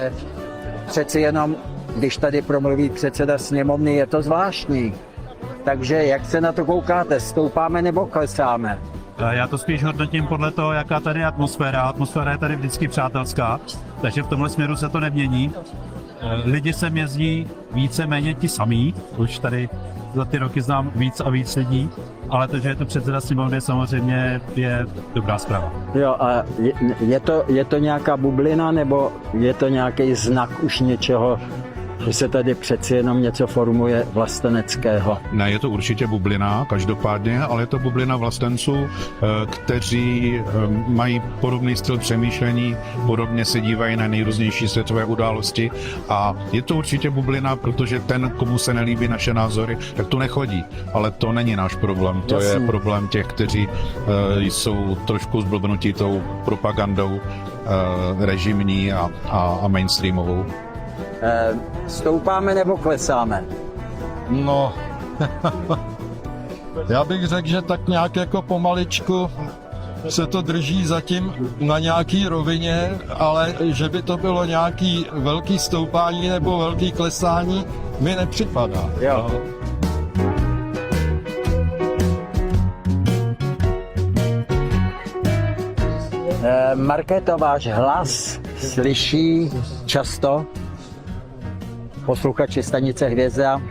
Přeci jenom, když tady promluví předseda sněmovny, je to zvláštní. Takže jak se na to koukáte? Stoupáme nebo klesáme? Já to spíš hodnotím podle toho, jaká tady je atmosféra. Atmosféra je tady vždycky přátelská, takže v tomhle směru se to nemění. Lidi sem jezdí víceméně ti samí, už tady za ty roky znám víc a víc lidí, ale to, že je to předseda sněmovny, samozřejmě je dobrá zpráva. Jo, a je to nějaká bublina, nebo je to nějaký znak už něčeho, že se tady přeci jenom něco formuje vlasteneckého? Ne, je to určitě bublina, každopádně, ale je to bublina vlastenců, kteří mají podobný styl přemýšlení, podobně se dívají na nejrůznější světové události a je to určitě bublina, protože ten, komu se nelíbí naše názory, tak tu nechodí, ale to není náš problém, to je problém těch, kteří jsou trošku zblbnutí tou propagandou režimní a mainstreamovou. Stoupáme nebo klesáme? No, já bych řekl, že tak nějak jako pomaličku se to drží zatím na nějaký rovině, ale že by to bylo nějaký velký stoupání nebo velký klesání, mi nepřipadá. Jo. Markéto, váš hlas slyší často posluchači stanice Hvězda,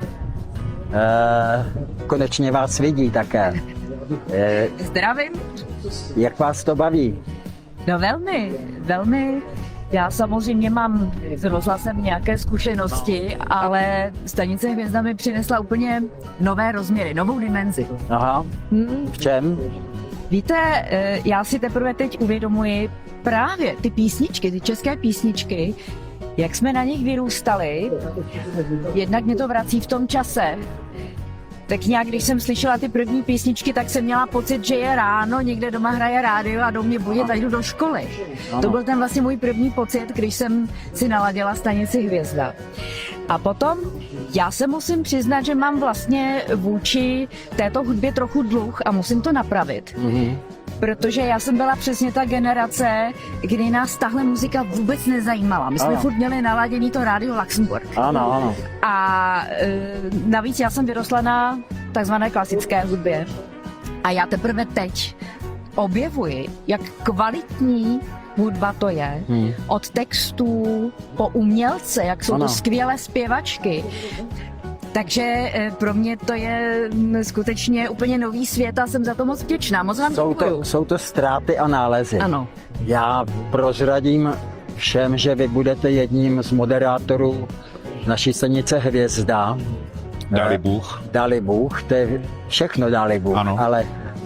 konečně vás vidí také. Zdravím. Jak vás to baví? No velmi, velmi. Já samozřejmě mám s rozhlasem nějaké zkušenosti, ale stanice Hvězda mi přinesla úplně nové rozměry, novou dimenzi. Aha, v čem? Víte, já si teprve teď uvědomuji právě ty písničky, ty české písničky, jak jsme na nich vyrůstali, jednak mě to vrací v tom čase. Tak nějak, když jsem slyšela ty první písničky, tak jsem měla pocit, že je ráno, někde doma hraje rádio a do mě budit a jdu do školy. To byl ten vlastně můj první pocit, když jsem si naladila stanici Hvězda. A potom já se musím přiznat, že mám vlastně vůči této hudbě trochu dluh a musím to napravit. Protože já jsem byla přesně ta generace, kdy nás tahle muzika vůbec nezajímala. My jsme furt měli naladěný to rádio Luxemburg. Ano, ano. A navíc já jsem vyrostla na takzvané klasické hudbě. A já teprve teď objevuji, jak kvalitní hudba to je. Od textů po umělce, jak jsou to skvělé zpěvačky. Takže pro mě to je skutečně úplně nový svět a jsem za to moc vděčná. Moc vám děkuju. Jsou to ztráty a nálezy. Ano. Já prozradím všem, že vy budete jedním z moderátorů naší stanice Hvězda. Dali Bůh. Dali Bůh, to je všechno dali Bůh. Ano. Ale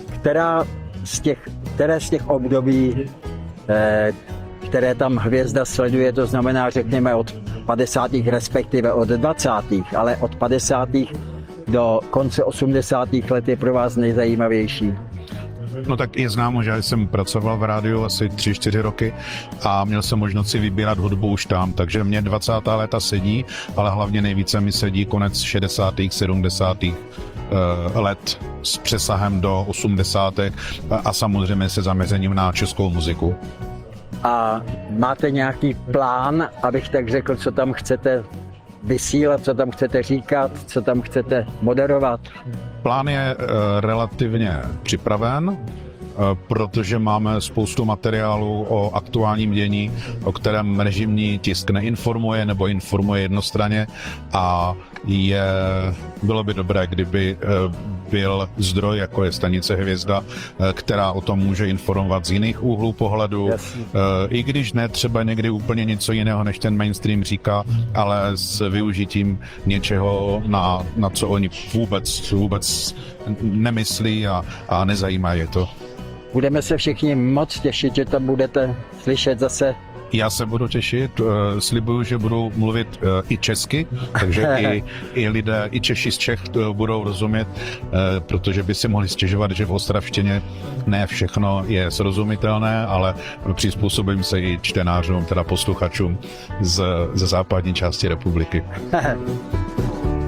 které z těch období, které tam Hvězda sleduje, to znamená, řekněme, od 50. respektive od 20. ale od 50. do konce 80. let je pro vás nejzajímavější? No tak je známo, že jsem pracoval v rádiu asi 3-4 roky a měl jsem možnost si vybírat hudbu už tam, takže mě 20. léta sedí, ale hlavně nejvíce mi sedí konec 60. 70. let s přesahem do 80. a samozřejmě se zaměřením na českou muziku. A máte nějaký plán, abych tak řekl, co tam chcete vysílat, co tam chcete říkat, co tam chcete moderovat? Plán je relativně připraven, protože máme spoustu materiálu o aktuálním dění, o kterém režimní tisk neinformuje nebo informuje jednostranně a bylo by dobré, kdyby byl zdroj, jako je stanice Hvězda, která o tom může informovat z jiných úhlů pohledu, i když ne třeba někdy úplně něco jiného, než ten mainstream říká, ale s využitím něčeho, na co oni vůbec nemyslí a nezajímá je to. Budeme se všichni moc těšit, že to budete slyšet zase. Já se budu těšit, slibuju, že budu mluvit i česky, takže i lidé, i Češi z Čech budou rozumět, protože by si mohli stěžovat, že v ostravštině ne všechno je srozumitelné, ale přizpůsobím se i čtenářům, teda posluchačům ze západní části republiky.